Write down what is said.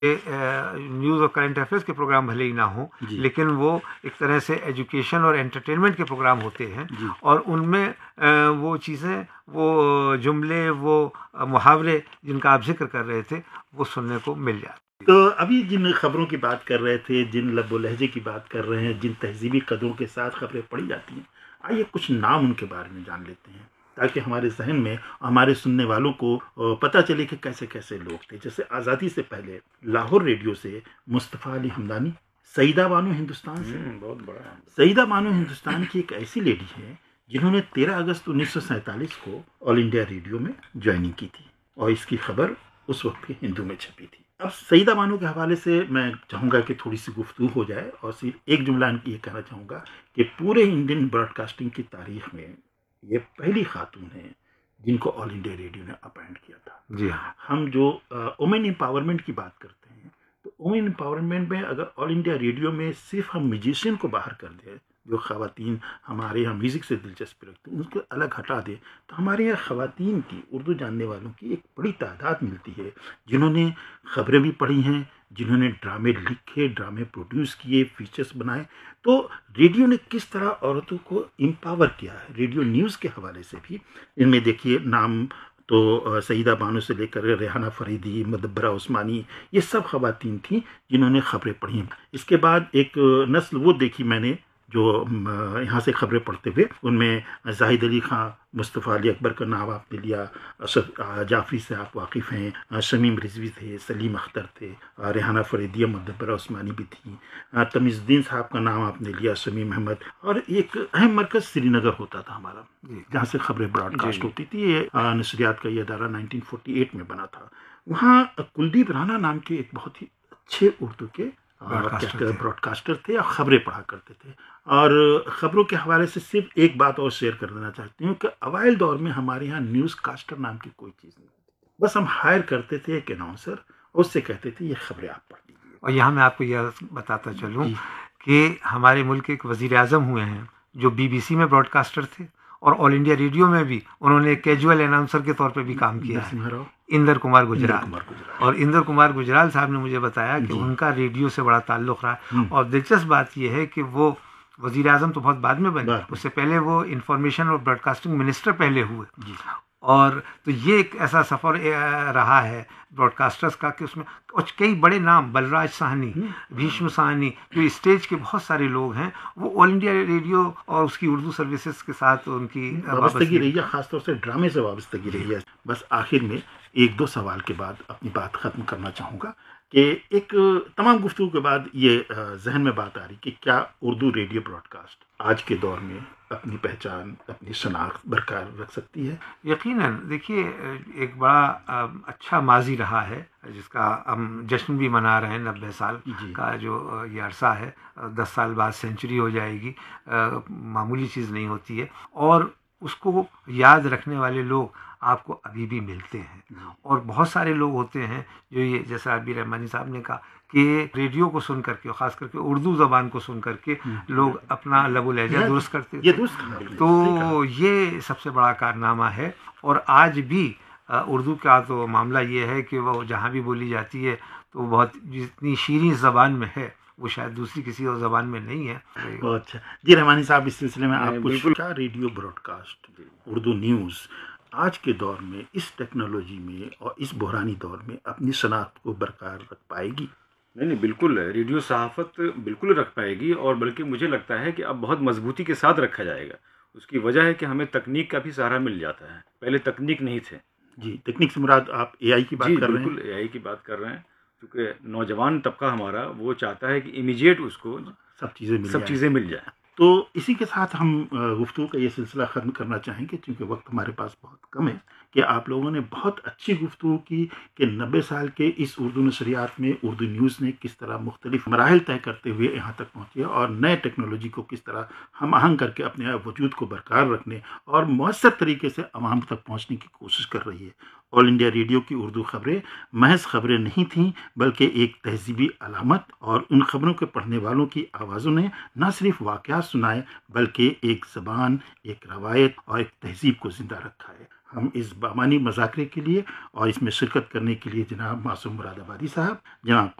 News اور current affairs کے programme بھلے ہی نہ ہوں لیکن وہ ایک طرح سے ایجوکیشن اور انٹرٹینمنٹ کے پروگرام ہوتے ہیں اور ان میں وہ چیزیں، وہ جملے، وہ محاورے جن کا آپ ذکر کر رہے تھے وہ سننے کو مل جاتے. تو ابھی جن خبروں کی بات کر رہے تھے، جن لب و لہجے کی بات کر رہے ہیں، جن تہذیبی قدروں کے ساتھ خبریں پڑھی جاتی ہیں، آئیے کچھ نام ان کے بارے میں جان لیتے ہیں تاکہ ہمارے ذہن میں ہمارے سننے والوں کو پتہ چلے کہ کیسے کیسے لوگ تھے. جیسے آزادی سے پہلے لاہور ریڈیو سے مصطفیٰ علی ہمدانی، سعیدہ بانو ہندوستان سے. بہت بڑا. سعیدہ بانو ہندوستان کی ایک ایسی لیڈی ہے جنہوں نے 13 اگست 1947 کو آل انڈیا ریڈیو میں جوائننگ کی تھی اور اس کی خبر اس وقت کے ہندو میں چھپی تھی. اب سعیدہ بانو کے حوالے سے میں چاہوں گا کہ تھوڑی سی گفتگو ہو جائے اور صرف ایک جملہ یہ کہنا چاہوں گا کہ پورے انڈین براڈ کاسٹنگ کی تاریخ میں یہ پہلی خاتون ہیں جن کو آل انڈیا ریڈیو نے اپائنٹ کیا تھا. جی ہاں. ہم جو وومن امپاورمنٹ کی بات کرتے ہیں تو وومن امپاورمنٹ میں اگر آل انڈیا ریڈیو میں صرف ہم میوزیشین کو باہر کر دیں، جو خواتین ہمارے یہاں میوزک سے دلچسپی رکھتی ہیں ان کو الگ ہٹا دیں، تو ہمارے یہاں خواتین کی، اردو جاننے والوں کی ایک بڑی تعداد ملتی ہے جنہوں نے خبریں بھی پڑھی ہیں، جنہوں نے ڈرامے لکھے، ڈرامے پروڈیوس کیے، فیچرز بنائے. تو ریڈیو نے کس طرح عورتوں کو امپاور کیا ہے. ریڈیو نیوز کے حوالے سے بھی ان میں دیکھیے نام تو سعیدہ بانو سے لے کر ریحانہ فریدی، مدبرہ عثمانی، یہ سب خواتین تھیں جنہوں نے خبریں پڑھی. اس کے بعد ایک نسل وہ دیکھی میں نے جو یہاں سے خبریں پڑھتے ہوئے، ان میں زاہد علی خان، مصطفیٰ علی اکبر کا نام آپ نے لیا، اسد جعفری سے آپ واقف ہیں، شمیم رضوی تھے، سلیم اختر تھے، ریحانہ فریدی، مدبرہ عثمانی بھی تھیں، تمیز الدین صاحب کا نام آپ نے لیا، شمیم احمد. اور ایک اہم مرکز سری نگر ہوتا تھا ہمارا جہاں سے خبریں براڈ کاسٹ ہوتی تھی. یہ نشریات کا یہ ادارہ 1948 میں بنا تھا. وہاں کلدیپ رانا نام کے ایک بہت ہی اچھے اردو کے براڈ کاسٹر تھے اور خبریں پڑھا کرتے تھے. اور خبروں کے حوالے سے صرف ایک بات اور شیئر کر دینا چاہتی ہوں کہ اوائل دور میں ہمارے یہاں نیوز کاسٹر نام کی کوئی چیز نہیں ہوتی. بس ہم ہائر کرتے تھے ایک اناؤنسر، اس سے کہتے تھے یہ خبریں آپ پڑھ لیجیے. اور یہاں میں آپ کو یہ بتاتا چلوں کہ ہمارے ملک کے ایک وزیر اعظم ہوئے ہیں جو BBC میں براڈ کاسٹر تھے اور آل انڈیا ریڈیو میں بھی انہوں نے کیجول اناؤنسر کے طور پہ بھی کام کیا ہے، اندر کمار گجرال. اور اندر کمار گجرال صاحب نے مجھے بتایا کہ ان کا ریڈیو سے بڑا تعلق رہا. اور دلچسپ بات یہ ہے کہ وہ وزیر اعظم تو بہت بعد میں بنے، اس سے پہلے وہ انفارمیشن اور براڈ کاسٹنگ منسٹر پہلے ہوئے. اور تو یہ ایک ایسا سفر رہا ہے براڈ کاسٹرز کا کہ اس میں کئی بڑے نام، بلراج ساہنی، بھیشم ساہنی، جو اسٹیج کے بہت سارے لوگ ہیں، وہ آل انڈیا ریڈیو اور اس کی اردو سروسز کے ساتھ ان کی وابستگی رہی ہے، خاص طور سے ڈرامے سے وابستگی رہی ہے. بس آخر میں ایک دو سوال کے بعد اپنی بات ختم کرنا چاہوں گا کہ ایک تمام گفتگو کے بعد یہ ذہن میں بات آ رہی کہ کیا اردو ریڈیو براڈ کاسٹ آج کے دور میں اپنی پہچان، اپنی شناخت برقرار رکھ سکتی ہے؟ یقیناً. دیکھیے ایک بڑا اچھا ماضی رہا ہے جس کا ہم جشن بھی منا رہے ہیں. 90 سال کا جو یہ عرصہ ہے، 10 سال بعد سینچری ہو جائے گی، معمولی چیز نہیں ہوتی ہے. اور اس کو یاد رکھنے والے لوگ آپ کو ابھی بھی ملتے ہیں. اور بہت سارے لوگ ہوتے ہیں جو یہ جیسا عبیر رحمانی صاحب نے کہا کہ ریڈیو کو سن کر کے، خاص کر کے اردو زبان کو سن کر کے لوگ اپنا لب و لہجہ درست کرتے تھے. تو یہ سب سے بڑا کارنامہ ہے. اور آج بھی اردو کا تو معاملہ یہ ہے کہ وہ جہاں بھی بولی جاتی ہے تو بہت جتنی شیریں زبان میں ہے وہ شاید دوسری کسی اور زبان میں نہیں ہے. بہت اچھا جی رحمانی صاحب، اس سلسلے میں آپ بالکل کیا radio Broad cost, Urdu news آج کے دور میں اس ٹیکنالوجی میں اور اس بحرانی دور میں اپنی شناخت کو برقرار رکھ پائے گی؟ نہیں بالکل، ریڈیو صحافت بالکل رکھ پائے گی، اور بلکہ مجھے لگتا ہے کہ اب بہت مضبوطی کے ساتھ رکھا جائے گا. اس کی وجہ ہے کہ ہمیں تکنیک کا بھی سہارا مل جاتا ہے. پہلے تکنیک نہیں تھے. جی، تکنیک سے مراد آپ AI کی بات کر رہے ہیں؟ بالکل AI کی بات کر رہے ہیں، کیونکہ نوجوان طبقہ ہمارا وہ چاہتا ہے کہ امیجیٹ اس کو سب چیزیں مل جائیں. تو اسی کے ساتھ ہم گفتگو کا یہ سلسلہ ختم کرنا چاہیں گے چونکہ وقت ہمارے پاس بہت کم ہے، کہ آپ لوگوں نے بہت اچھی گفتگو کی کہ 90 سال کے اس اردو نشریات میں اردو نیوز نے کس طرح مختلف مراحل طے کرتے ہوئے یہاں تک پہنچی اور نئے ٹیکنالوجی کو کس طرح ہم آہنگ کر کے اپنے وجود کو برقرار رکھنے اور مؤثر طریقے سے عوام تک پہنچنے کی کوشش کر رہی ہے. آل انڈیا ریڈیو کی اردو خبریں محض خبریں نہیں تھیں بلکہ ایک تہذیبی علامت، اور ان خبروں کے پڑھنے والوں کی آوازوں نے نہ صرف واقعات سنائے بلکہ ایک زبان، ایک روایت اور ایک تہذیب کو زندہ رکھا ہے. ہم اس بامانی مذاکرے کے لیے اور اس میں شرکت کرنے کے لیے جناب معصوم مراد آبادی صاحب، جناب